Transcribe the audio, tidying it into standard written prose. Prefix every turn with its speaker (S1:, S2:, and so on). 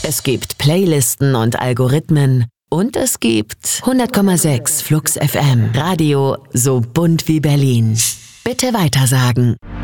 S1: Es gibt Playlisten und Algorithmen. Und es gibt 100,6 Flux FM. Radio so bunt wie Berlin. Bitte weitersagen.